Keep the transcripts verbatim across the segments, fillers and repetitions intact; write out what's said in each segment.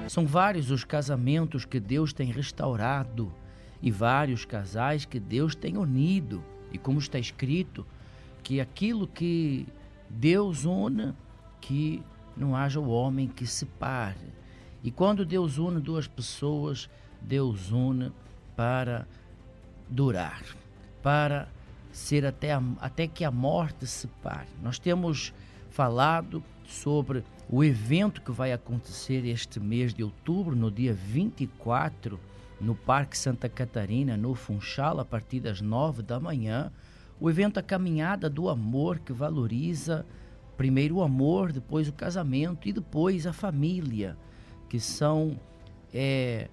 São vários os casamentos que Deus tem restaurado e vários casais que Deus tem unido. E como está escrito, que aquilo que Deus une, que não haja o homem que separe. E quando Deus une duas pessoas, Deus une para durar, para ser até, a, até que a morte separe. Nós temos falado sobre o evento que vai acontecer este mês de outubro, no dia vinte e quatro, no Parque Santa Catarina, no Funchal, a partir das nove da manhã. O evento A Caminhada do Amor, que valoriza primeiro o amor, depois o casamento e depois a família, que são é,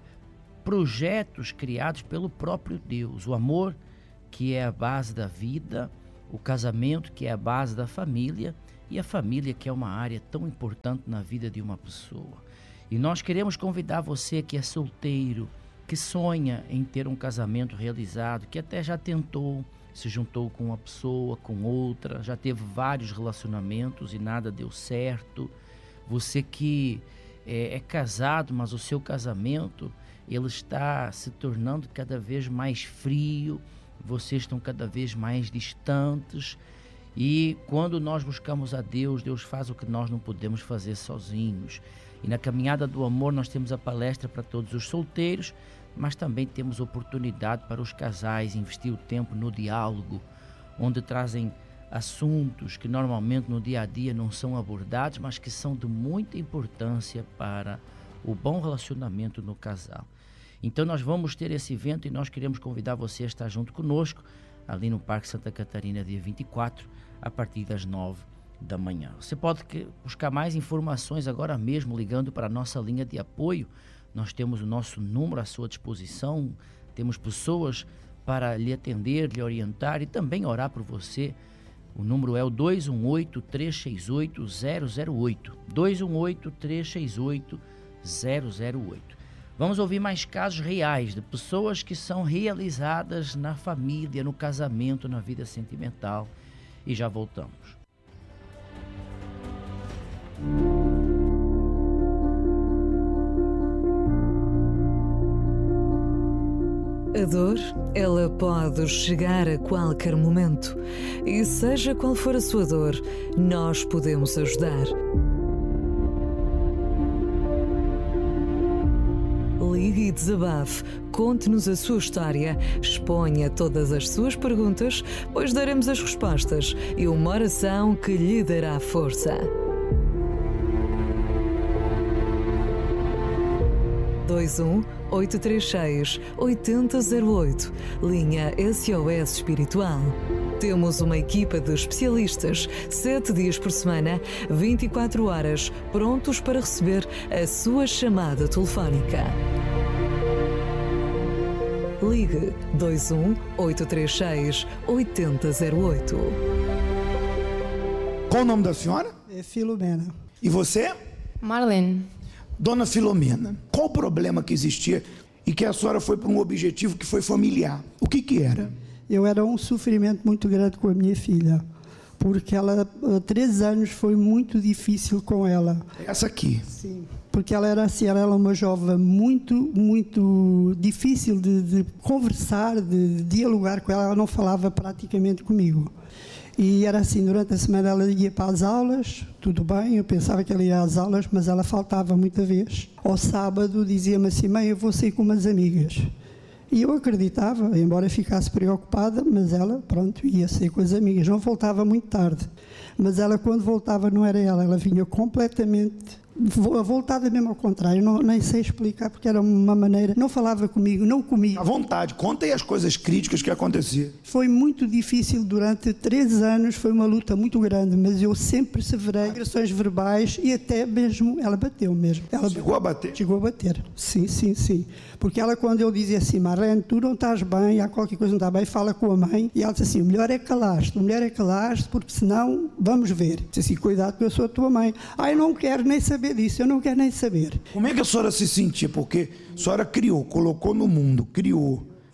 projetos criados pelo próprio Deus. O amor, que é a base da vida, o casamento, que é a base da família, e a família, que é uma área tão importante na vida de uma pessoa. E nós queremos convidar você que é solteiro, que sonha em ter um casamento realizado, que até já tentou, se juntou com uma pessoa, com outra, já teve vários relacionamentos e nada deu certo. Você que é, é casado, mas o seu casamento ele está se tornando cada vez mais frio, vocês estão cada vez mais distantes. E quando nós buscamos a Deus, Deus faz o que nós não podemos fazer sozinhos. E na Caminhada do Amor nós temos a palestra para todos os solteiros, mas também temos oportunidade para os casais investir o tempo no diálogo, onde trazem assuntos que normalmente no dia a dia não são abordados, mas que são de muita importância para o bom relacionamento no casal. Então nós vamos ter esse evento e nós queremos convidar você a estar junto conosco, ali no Parque Santa Catarina, dia vinte e quatro, a partir das nove da manhã. Você pode buscar mais informações agora mesmo ligando para a nossa linha de apoio. Nós temos o nosso número à sua disposição, temos pessoas para lhe atender, lhe orientar e também orar por você. O número é o dois um oito, três seis oito, zero zero oito, dois um oito, três seis oito, zero zero oito. Vamos ouvir mais casos reais de pessoas que são realizadas na família, no casamento, na vida sentimental. E já voltamos. A dor, ela pode chegar a qualquer momento. E seja qual for a sua dor, nós podemos ajudar. Ligue e desabafe, conte-nos a sua história, exponha todas as suas perguntas, pois daremos as respostas e uma oração que lhe dará força. dois um oito três seis, oito zero zero oito, linha S O S Espiritual. Temos uma equipa de especialistas, sete dias por semana, vinte e quatro horas, prontos para receber a sua chamada telefónica. Ligue dois um oito três seis, oito zero zero oito. Qual o nome da senhora? É Filomena. E você? Marlene. Dona Filomena, qual o problema que existia e que a senhora foi para um objetivo que foi familiar? O que que era? Eu era um sofrimento muito grande com a minha filha, porque ela, há três anos, foi muito difícil com ela. Essa aqui? Sim, porque ela era assim, ela era uma jovem muito, muito difícil de, de conversar, de, de dialogar com ela, ela não falava praticamente comigo. E era assim, durante a semana ela ia para as aulas, tudo bem, eu pensava que ela ia às aulas, mas ela faltava muita vez. Ao sábado dizia-me assim, mãe, eu vou sair com umas amigas. E eu acreditava, embora ficasse preocupada, mas ela, pronto, ia sair com as amigas. Não voltava muito tarde, mas ela, quando voltava, não era ela, ela vinha completamente voltada mesmo ao contrário, não, nem sei explicar, porque era uma maneira, não falava comigo, não comia. À vontade, conta aí as coisas críticas que aconteciam. Foi muito difícil durante três anos, foi uma luta muito grande, mas eu sempre perseverei, agressões verbais e até mesmo, ela bateu mesmo. Ela chegou a bater? Chegou a bater, sim, sim, sim. Porque ela, quando eu dizia assim, Marlene, tu não estás bem, há qualquer coisa que não está bem, fala com a mãe, e ela disse assim, o melhor é calar-te, o melhor é calar-te, porque senão vamos ver. Disse assim, cuidado que eu sou a tua mãe. Ah, eu não quero nem saber disso, eu não quero nem saber. Como é que a senhora se sentia? Porque a senhora criou, colocou no mundo, criou,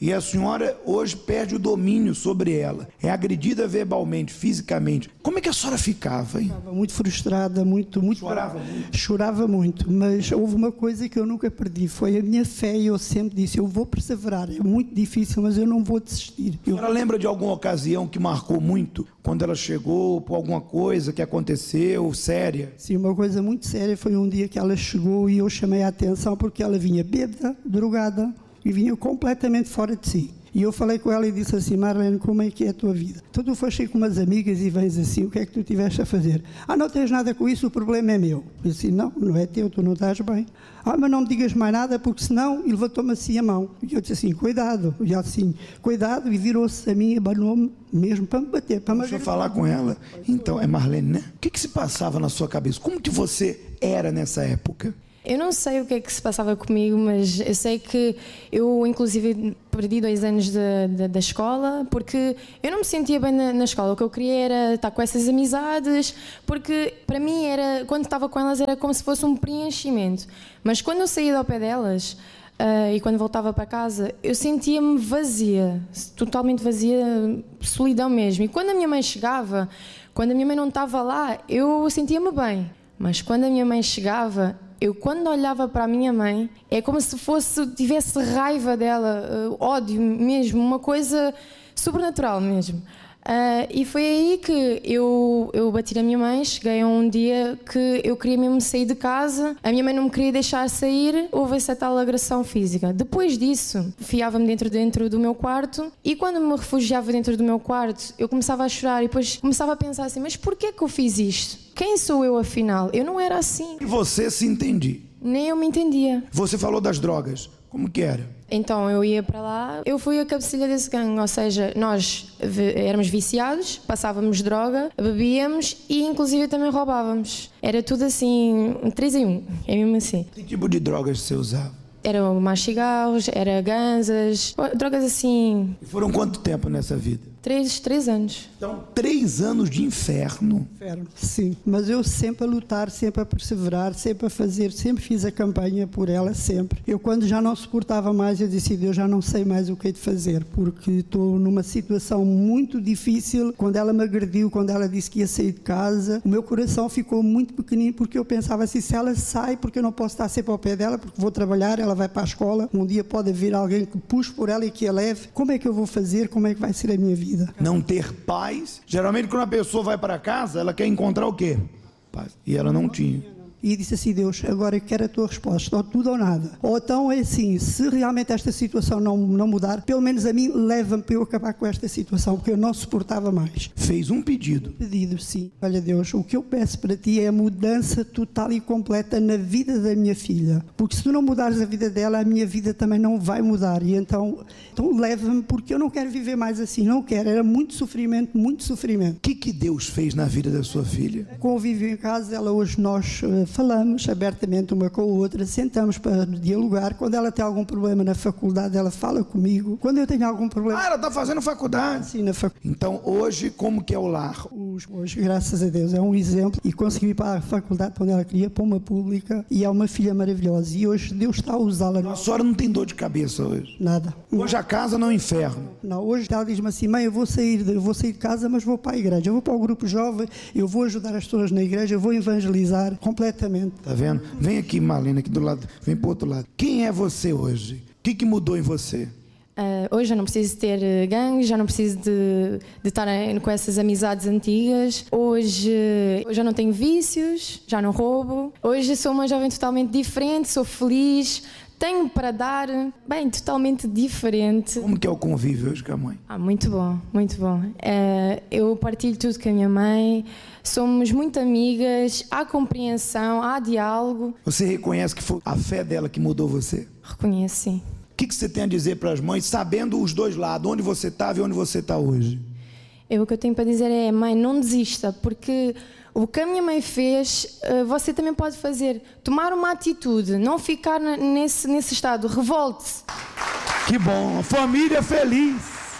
e a senhora hoje perde o domínio sobre ela, é agredida verbalmente, fisicamente. Como é que a senhora ficava, hein? Estava muito frustrada, muito, muito... Chorava muito? Chorava muito, mas houve uma coisa que eu nunca perdi, foi a minha fé, e eu sempre disse, eu vou perseverar, é muito difícil, mas eu não vou desistir. Eu... A senhora lembra de alguma ocasião que marcou muito, quando ela chegou, por alguma coisa que aconteceu, séria? Sim, uma coisa muito séria foi um dia que ela chegou e eu chamei a atenção porque ela vinha bêbada, drogada e vinha completamente fora de si. E eu falei com ela e disse assim, Marlene, como é que é a tua vida? Então tu foste com umas amigas e vens assim, o que é que tu tiveste a fazer? Ah, não tens nada com isso, o problema é meu. Eu disse, não, não é teu, tu não estás bem. Ah, mas não me digas mais nada, porque senão... E levantou-me assim a mão. E eu disse assim, cuidado. E ela assim, cuidado, e virou-se a mim e abanou-me mesmo para me bater. Para me Deixa eu falar com ela. Então, é Marlene, né? O que que se passava na sua cabeça? Como que você era nessa época? Eu não sei o que é que se passava comigo, mas eu sei que eu, inclusive, perdi dois anos de, de, da escola porque eu não me sentia bem na, na escola. O que eu queria era estar com essas amizades, porque para mim, era, quando estava com elas, era como se fosse um preenchimento. Mas quando eu saía do pé delas uh, e quando voltava para casa, eu sentia-me vazia, totalmente vazia, solidão mesmo. E quando a minha mãe chegava, quando a minha mãe não estava lá, eu sentia-me bem. Mas quando a minha mãe chegava, eu quando olhava para a minha mãe, é como se fosse, tivesse raiva dela, uh, ódio mesmo, uma coisa sobrenatural mesmo. Uh, e foi aí que eu, eu bati na minha mãe. Cheguei a um dia que eu queria mesmo sair de casa, a minha mãe não me queria deixar sair, houve essa tal agressão física. Depois disso, enfiava-me dentro, dentro do meu quarto, e quando me refugiava dentro do meu quarto, eu começava a chorar e depois começava a pensar assim, mas porquê que eu fiz isto? Quem sou eu afinal? Eu não era assim. E você se entendia? Nem eu me entendia. Você falou das drogas, como que era? Então eu ia para lá, eu fui a cabecilha desse gangue, ou seja, nós éramos viciados, passávamos droga, bebíamos e inclusive também roubávamos. Era tudo assim, três em um, é mesmo assim. Que tipo de drogas você usava? Eram mais cigarros, era ganzas, drogas assim. E foram quanto tempo nessa vida? Três, três anos. Então, três anos de inferno. Inferno, sim. Mas eu sempre a lutar, sempre a perseverar, sempre a fazer, sempre fiz a campanha por ela, sempre. Eu, quando já não suportava mais, eu decidi, eu já não sei mais o que é de fazer, porque estou numa situação muito difícil. Quando ela me agrediu, quando ela disse que ia sair de casa, o meu coração ficou muito pequenino, porque eu pensava assim, se ela sai, porque eu não posso estar sempre ao pé dela, porque vou trabalhar, ela vai para a escola, um dia pode haver alguém que puxe por ela e que a leve. Como é que eu vou fazer? Como é que vai ser a minha vida? Não ter paz. Geralmente quando a pessoa vai para casa, ela quer encontrar o quê? Paz. E ela não tinha. E disse assim, Deus, agora eu quero a tua resposta, ou tudo ou nada. Ou então é assim, se realmente esta situação não, não mudar, pelo menos a mim, leva-me para eu acabar com esta situação, porque eu não suportava mais. Fez um pedido. Pedido, sim. Olha Deus, o que eu peço para ti é a mudança total e completa na vida da minha filha. Porque se tu não mudares a vida dela, a minha vida também não vai mudar. E então, então leva-me, porque eu não quero viver mais assim, não quero. Era muito sofrimento, muito sofrimento. O que, que Deus fez na vida da sua filha? Convívio em casa, ela hoje nós... Uh, falamos abertamente uma com a outra, sentamos para dialogar. Quando ela tem algum problema na faculdade, ela fala comigo. Quando eu tenho algum problema... Ah, ela está fazendo faculdade. Sim, na faculdade. Então, hoje, como que é o lar? Hoje, graças a Deus, é um exemplo. E consegui ir para a faculdade quando ela queria, para uma pública. E é uma filha maravilhosa. E hoje Deus está a usá-la. A senhora não tem dor de cabeça hoje? Nada. Hoje a casa não é um inferno? Não, hoje ela diz-me assim, mãe, eu vou sair, de, eu vou sair de casa, mas vou para a igreja. Eu vou para o grupo jovem, eu vou ajudar as pessoas na igreja, eu vou evangelizar completamente. Tá vendo? Vem aqui, Marlene, aqui do lado, vem para o outro lado. Quem é você hoje? O que, que mudou em você? Uh, hoje já não preciso ter gangue, já não preciso de, de estar com essas amizades antigas. Hoje eu já não tenho vícios, já não roubo. Hoje sou uma jovem totalmente diferente, sou feliz, tenho para dar, bem, totalmente diferente. Como que é o convívio hoje com a mãe? Ah, muito bom, muito bom. Uh, eu partilho tudo com a minha mãe, somos muito amigas, há compreensão, há diálogo. Você reconhece que foi a fé dela que mudou você? Reconheço, sim. O que, que você tem a dizer para as mães, sabendo os dois lados, onde você estava e onde você está hoje? Eu, o que eu tenho para dizer é, mãe, não desista, porque o que a minha mãe fez, você também pode fazer. Tomar uma atitude, não ficar nesse, nesse estado, revolte-se. Que bom, família feliz.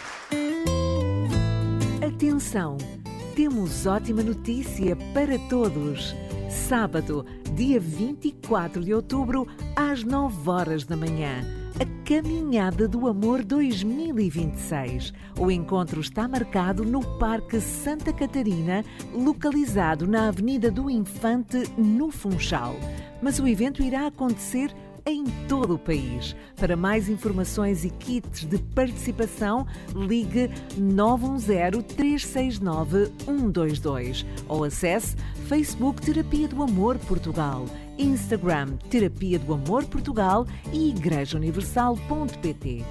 Atenção, temos ótima notícia para todos. Sábado, dia vinte e quatro de outubro, às nove horas da manhã. a Caminhada do Amor dois mil e vinte e seis. O encontro está marcado no Parque Santa Catarina, localizado na Avenida do Infante, no Funchal. Mas o evento irá acontecer em todo o país. Para mais informações e kits de participação, ligue nove um zero, três seis nove, um dois dois ou acesse Facebook Terapia do Amor Portugal, Instagram Terapia do Amor Portugal e igreja universal ponto pt.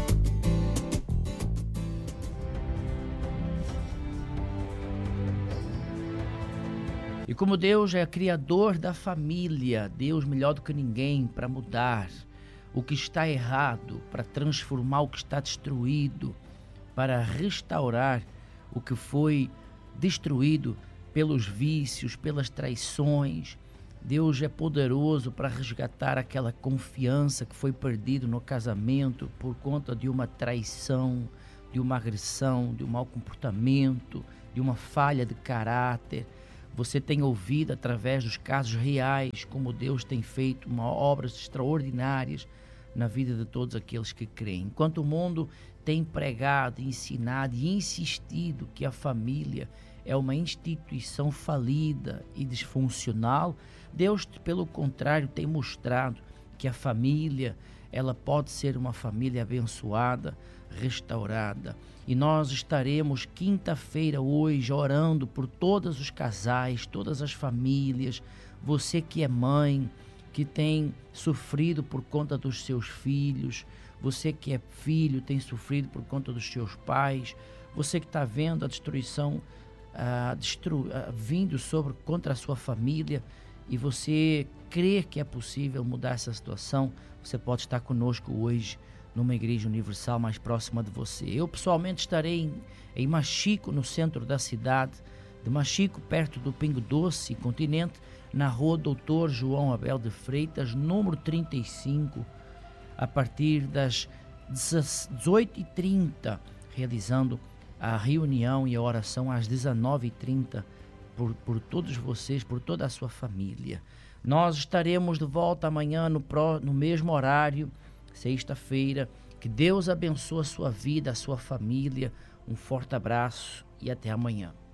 E como Deus é criador da família, Deus melhor do que ninguém para mudar o que está errado, para transformar o que está destruído, para restaurar o que foi destruído pelos vícios, pelas traições. Deus é poderoso para resgatar aquela confiança que foi perdida no casamento por conta de uma traição, de uma agressão, de um mau comportamento, de uma falha de caráter. Você tem ouvido através dos casos reais como Deus tem feito uma, obras extraordinárias na vida de todos aqueles que creem. Enquanto o mundo tem pregado, ensinado e insistido que a família é uma instituição falida e disfuncional, Deus, pelo contrário, tem mostrado que a família, ela pode ser uma família abençoada, restaurada. E nós estaremos quinta-feira hoje orando por todos os casais, todas as famílias, você que é mãe, que tem sofrido por conta dos seus filhos, você que é filho, tem sofrido por conta dos seus pais, você que está vendo a destruição ah, destru, ah, vindo sobre, contra a sua família, e você crê que é possível mudar essa situação, você pode estar conosco hoje numa igreja universal mais próxima de você. Eu pessoalmente estarei em, em Machico, no centro da cidade de Machico, perto do Pingo Doce Continente, na rua Doutor João Abel de Freitas, número trinta e cinco, a partir das dezoito e trinta, realizando a reunião e a oração às dezenove e trinta, por, por todos vocês, por toda a sua família. Nós estaremos de volta amanhã no, pro, no mesmo horário, sexta-feira. Que Deus abençoe a sua vida, a sua família. Um forte abraço e até amanhã.